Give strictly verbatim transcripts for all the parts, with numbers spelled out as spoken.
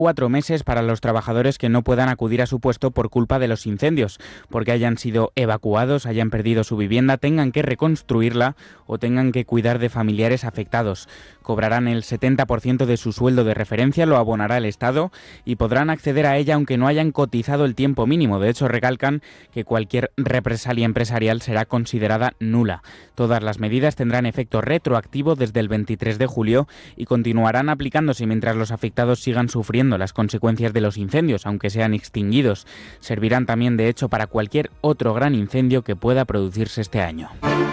cuatro meses para los trabajadores que no puedan acudir a su puesto por culpa de los incendios, porque hayan sido evacuados, hayan perdido su vivienda, tengan que reconstruirla o tengan que cuidar de familiares afectados. Cobrarán el setenta por ciento de su sueldo de referencia, lo abonará el Estado y podrán acceder a ella aunque no hayan cotizado el tiempo mínimo. De hecho, recalcan que cualquier represalia empresarial será considerada nula. Todas las medidas tendrán efecto retroactivo desde el veintitrés de julio y continuarán aplicándose mientras los afectados sigan sufriendo las consecuencias de los incendios, aunque sean extinguidos. Servirán también, de hecho, para cualquier otro gran incendio que pueda producirse este año.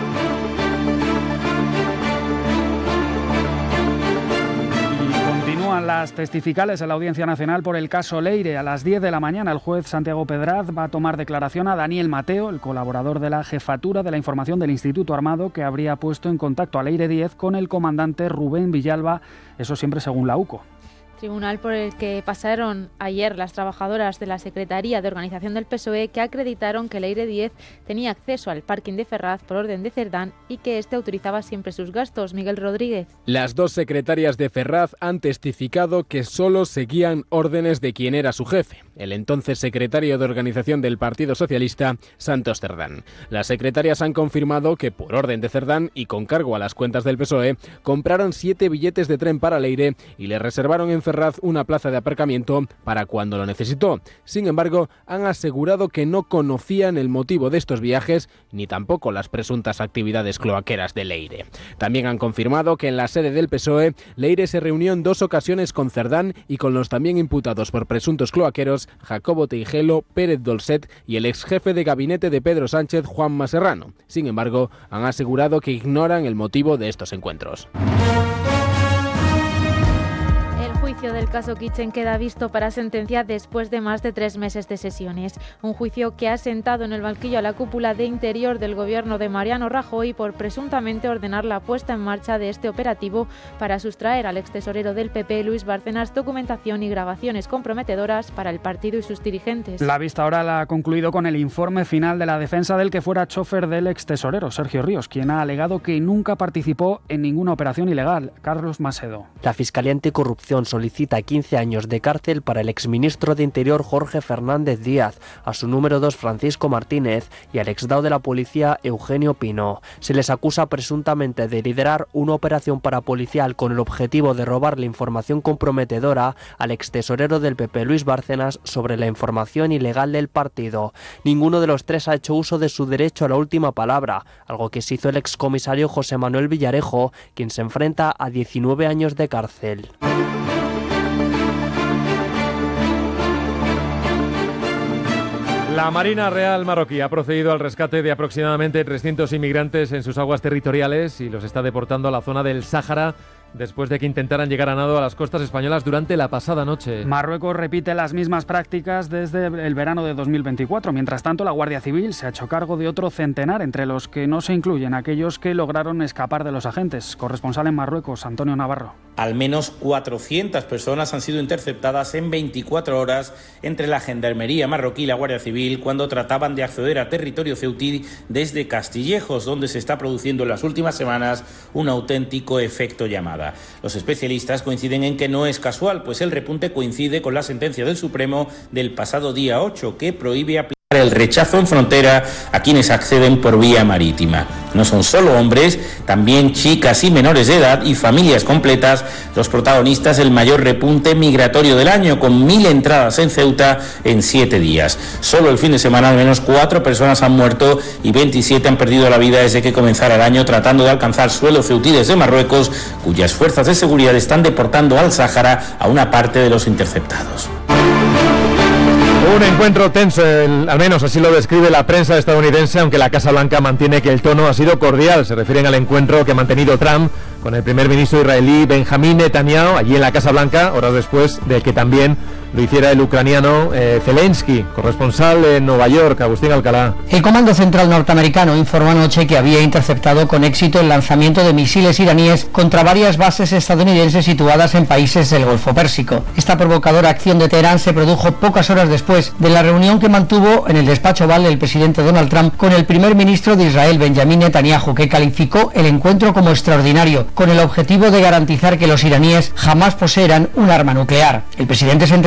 Las testificales en la Audiencia Nacional por el caso Leire. A las diez de la mañana el juez Santiago Pedraz va a tomar declaración a Daniel Mateo, el colaborador de la Jefatura de la Información del Instituto Armado, que habría puesto en contacto a Leire Díez con el comandante Rubén Villalba, eso siempre según la UCO. Tribunal por el que pasaron ayer las trabajadoras de la Secretaría de Organización del P S O E, que acreditaron que Leire Díez tenía acceso al parking de Ferraz por orden de Cerdán y que éste autorizaba siempre sus gastos. Miguel Rodríguez. Las dos secretarias de Ferraz han testificado que solo seguían órdenes de quien era su jefe, el entonces secretario de Organización del Partido Socialista, Santos Cerdán. Las secretarias han confirmado que por orden de Cerdán y con cargo a las cuentas del P S O E, compraron siete billetes de tren para Leire y le reservaron en Ferraz una plaza de aparcamiento para cuando lo necesitó. Sin embargo, han asegurado que no conocían el motivo de estos viajes ni tampoco las presuntas actividades cloaqueras de Leire. También han confirmado que en la sede del P S O E, Leire se reunió en dos ocasiones con Cerdán y con los también imputados por presuntos cloaqueros Jacobo Teijelo, Pérez Dolcet y el ex jefe de gabinete de Pedro Sánchez, Juanma Serrano. Sin embargo, han asegurado que ignoran el motivo de estos encuentros. El juicio del caso Kitchen queda visto para sentencia después de más de tres meses de sesiones. Un juicio que ha sentado en el banquillo a la cúpula de Interior del gobierno de Mariano Rajoy por presuntamente ordenar la puesta en marcha de este operativo para sustraer al extesorero del P P, Luis Bárcenas, documentación y grabaciones comprometedoras para el partido y sus dirigentes. La vista oral ha concluido con el informe final de la defensa del que fuera chofer del extesorero, Sergio Ríos, quien ha alegado que nunca participó en ninguna operación ilegal. Carlos Masedo. La Fiscalía Anticorrupción solicita quince años de cárcel para el exministro de Interior Jorge Fernández Díaz, a su número dos Francisco Martínez y al exdao de la policía Eugenio Pino. Se les acusa presuntamente de liderar una operación parapolicial con el objetivo de robarle información comprometedora al extesorero del P P Luis Bárcenas sobre la información ilegal del partido. Ninguno de los tres ha hecho uso de su derecho a la última palabra, algo que se hizo el excomisario José Manuel Villarejo, quien se enfrenta a diecinueve años de cárcel. La Marina Real marroquí ha procedido al rescate de aproximadamente trescientos inmigrantes en sus aguas territoriales y los está deportando a la zona del Sáhara después de que intentaran llegar a nado a las costas españolas durante la pasada noche. Marruecos repite las mismas prácticas desde el verano de dos mil veinticuatro. Mientras tanto, la Guardia Civil se ha hecho cargo de otro centenar, entre los que no se incluyen aquellos que lograron escapar de los agentes. Corresponsal en Marruecos, Antonio Navarro. Al menos cuatrocientas personas han sido interceptadas en veinticuatro horas entre la Gendarmería marroquí y la Guardia Civil cuando trataban de acceder a territorio ceutí desde Castillejos, donde se está produciendo en las últimas semanas un auténtico efecto llamada. Los especialistas coinciden en que no es casual, pues el repunte coincide con la sentencia del Supremo del pasado día ocho, que prohíbe aplicar el rechazo en frontera a quienes acceden por vía marítima. No son solo hombres, también chicas y menores de edad y familias completas los protagonistas del mayor repunte migratorio del año, con mil entradas en Ceuta en siete días. Solo el fin de semana al menos cuatro personas han muerto y veintisiete han perdido la vida desde que comenzara el año tratando de alcanzar suelo ceutí desde Marruecos, cuyas fuerzas de seguridad están deportando al Sáhara a una parte de los interceptados. Un encuentro tenso, el, al menos así lo describe la prensa estadounidense, aunque la Casa Blanca mantiene que el tono ha sido cordial. Se refieren al encuentro que ha mantenido Trump con el primer ministro israelí Benjamín Netanyahu allí en la Casa Blanca, horas después de que también lo hiciera el ucraniano eh, Zelensky, corresponsal en Nueva York. Agustín Alcalá. El Comando Central norteamericano informó anoche que había interceptado con éxito el lanzamiento de misiles iraníes contra varias bases estadounidenses situadas en países del Golfo Pérsico. Esta provocadora acción de Teherán se produjo pocas horas después de la reunión que mantuvo en el despacho Oval el presidente Donald Trump con el primer ministro de Israel, Benjamín Netanyahu, que calificó el encuentro como extraordinario, con el objetivo de garantizar que los iraníes jamás poseerán un arma nuclear. El presidente se